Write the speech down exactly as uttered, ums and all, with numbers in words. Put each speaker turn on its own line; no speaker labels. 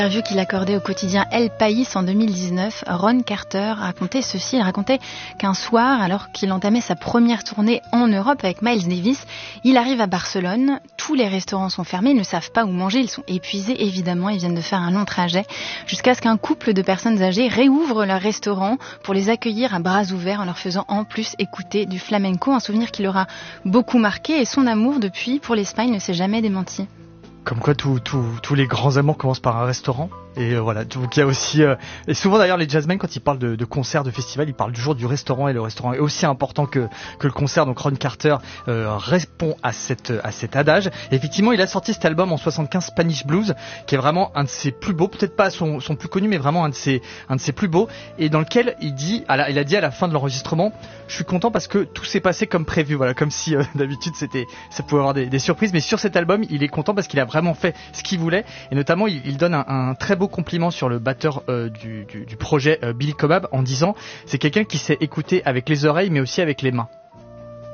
Interview qu'il accordait au quotidien El País en deux mille dix-neuf, Ron Carter racontait ceci. Il racontait qu'un soir, alors qu'il entamait sa première tournée en Europe avec Miles Davis, il arrive à Barcelone, tous les restaurants sont fermés, ils ne savent pas où manger, ils sont épuisés évidemment, ils viennent de faire un long trajet, jusqu'à ce qu'un couple de personnes âgées réouvre leur restaurant pour les accueillir à bras ouverts en leur faisant en plus écouter du flamenco, un souvenir qui leur a beaucoup marqué, et son amour depuis pour l'Espagne ne s'est jamais démenti.
Comme quoi tous tout, tous les grands amours commencent par un restaurant. Et euh, voilà, donc il y a aussi euh, et souvent d'ailleurs les jazzmen, quand ils parlent de, de concerts, de festivals, ils parlent toujours du restaurant, et le restaurant est aussi important que que le concert. Donc Ron Carter euh, répond à cette à cet adage. Et effectivement, il a sorti cet album en soixante-quinze, Spanish Blues, qui est vraiment un de ses plus beaux, peut-être pas son son plus connu, mais vraiment un de ses un de ses plus beaux, et dans lequel il dit à la, il a dit à la fin de l'enregistrement: je suis content parce que tout s'est passé comme prévu. Voilà, comme si euh, d'habitude c'était ça pouvait avoir des, des surprises, mais sur cet album, il est content parce qu'il a vraiment fait ce qu'il voulait, et notamment il, il donne un, un très beau compliment sur le batteur euh, du, du, du projet euh, Billy Cobham, en disant: c'est quelqu'un qui sait écouter avec les oreilles mais aussi avec les mains.